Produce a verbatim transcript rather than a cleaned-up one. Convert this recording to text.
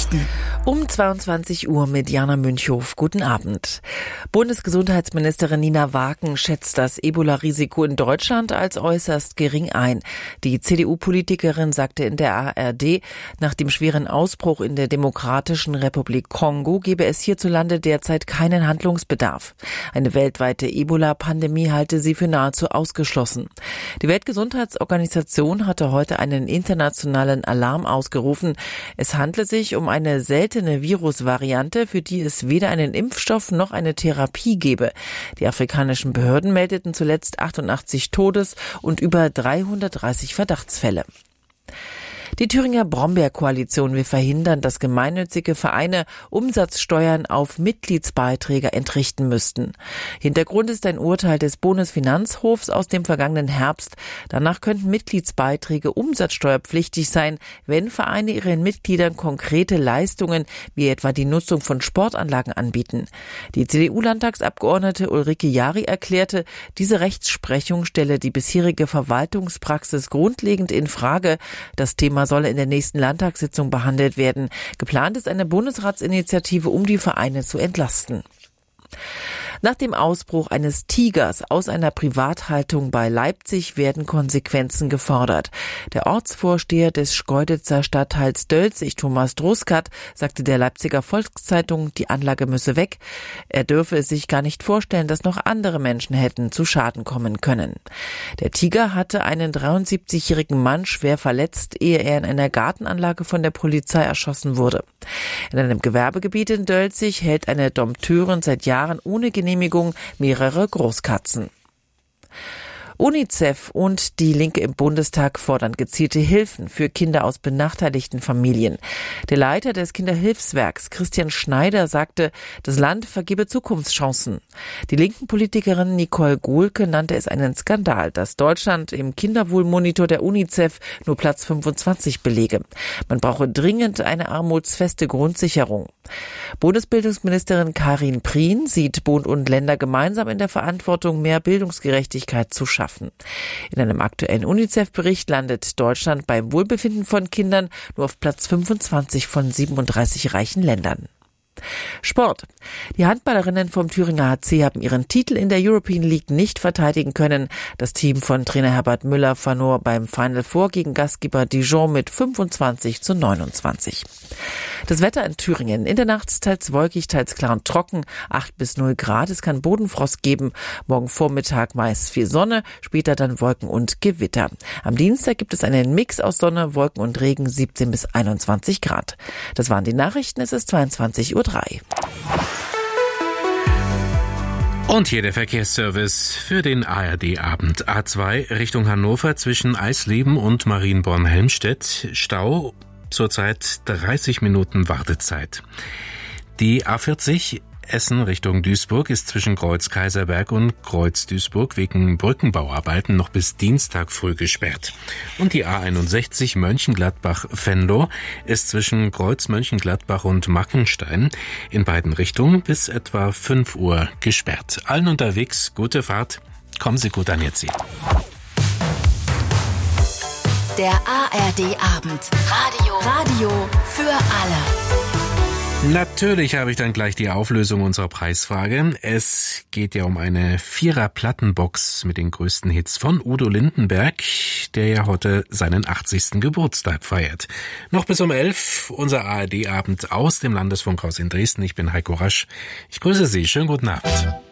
Nachrichten. Um zweiundzwanzig Uhr mit Jana Münchhof. Guten Abend. Bundesgesundheitsministerin Nina Waaken schätzt das Ebola-Risiko in Deutschland als äußerst gering ein. Die C D U-Politikerin sagte in der A R D, nach dem schweren Ausbruch in der Demokratischen Republik Kongo gebe es hierzulande derzeit keinen Handlungsbedarf. Eine weltweite Ebola-Pandemie halte sie für nahezu ausgeschlossen. Die Weltgesundheitsorganisation hatte heute einen internationalen Alarm ausgerufen. Es handle sich um eine seltene Virusvariante, für die es weder einen Impfstoff noch eine Therapie gebe. Die afrikanischen Behörden meldeten zuletzt achtundachtzig Todes- und über dreihundertdreißig Verdachtsfälle. Die Thüringer Brombeer-Koalition will verhindern, dass gemeinnützige Vereine Umsatzsteuern auf Mitgliedsbeiträge entrichten müssten. Hintergrund ist ein Urteil des Bundesfinanzhofs aus dem vergangenen Herbst. Danach könnten Mitgliedsbeiträge umsatzsteuerpflichtig sein, wenn Vereine ihren Mitgliedern konkrete Leistungen wie etwa die Nutzung von Sportanlagen anbieten. Die C D U-Landtagsabgeordnete Ulrike Jari erklärte, diese Rechtsprechung stelle die bisherige Verwaltungspraxis grundlegend in Frage. Das Thema soll in der nächsten Landtagssitzung behandelt werden. Geplant ist eine Bundesratsinitiative, um die Vereine zu entlasten. Nach dem Ausbruch eines Tigers aus einer Privathaltung bei Leipzig werden Konsequenzen gefordert. Der Ortsvorsteher des Schkeuditzer Stadtteils Dölzig, Thomas Druskat, sagte der Leipziger Volkszeitung, die Anlage müsse weg. Er dürfe es sich gar nicht vorstellen, dass noch andere Menschen hätten zu Schaden kommen können. Der Tiger hatte einen dreiundsiebzigjährigen Mann schwer verletzt, ehe er in einer Gartenanlage von der Polizei erschossen wurde. In einem Gewerbegebiet in Dölzig hält eine Dompteurin seit Jahren ohne Genehmigung mehrere Großkatzen. UNICEF und die Linke im Bundestag fordern gezielte Hilfen für Kinder aus benachteiligten Familien. Der Leiter des Kinderhilfswerks, Christian Schneider, sagte, das Land vergebe Zukunftschancen. Die linken Politikerin Nicole Gohlke nannte es einen Skandal, dass Deutschland im Kinderwohlmonitor der UNICEF nur Platz fünfundzwanzig belege. Man brauche dringend eine armutsfeste Grundsicherung. Bundesbildungsministerin Karin Prien sieht Bund und Länder gemeinsam in der Verantwortung, mehr Bildungsgerechtigkeit zu schaffen. In einem aktuellen UNICEF-Bericht landet Deutschland beim Wohlbefinden von Kindern nur auf Platz fünfundzwanzig von siebenunddreißig reichen Ländern. Sport. Die Handballerinnen vom Thüringer H C haben ihren Titel in der European League nicht verteidigen können. Das Team von Trainer Herbert Müller verlor beim Final Four gegen Gastgeber Dijon mit fünfundzwanzig zu neunundzwanzig. Das Wetter in Thüringen. In der Nacht teils wolkig, teils klar und trocken. acht bis null Grad. Es kann Bodenfrost geben. Morgen Vormittag meist viel Sonne, später dann Wolken und Gewitter. Am Dienstag gibt es einen Mix aus Sonne, Wolken und Regen, siebzehn bis einundzwanzig Grad. Das waren die Nachrichten. Es ist zweiundzwanzig Uhr drei. Und hier der Verkehrsservice für den A R D-Abend. A zwei Richtung Hannover zwischen Eisleben und Marienborn-Helmstedt. Stau, zurzeit dreißig Minuten Wartezeit. Die A vierzig Essen Richtung Duisburg ist zwischen Kreuz-Kaiserberg und Kreuz-Duisburg wegen Brückenbauarbeiten noch bis Dienstag früh gesperrt. Und die A einundsechzig Mönchengladbach-Venlo ist zwischen Kreuz-Mönchengladbach und Mackenstein in beiden Richtungen bis etwa fünf Uhr gesperrt. Allen unterwegs gute Fahrt. Kommen Sie gut an jetzt. Der A R D-Abend. Radio. Radio für alle. Natürlich habe ich dann gleich die Auflösung unserer Preisfrage. Es geht ja um eine Vierer-Plattenbox mit den größten Hits von Udo Lindenberg, der ja heute seinen achtzigsten Geburtstag feiert. Noch bis um elf unser A R D-Abend aus dem Landesfunkhaus in Dresden. Ich bin Heiko Rasch. Ich grüße Sie. Schönen guten Abend.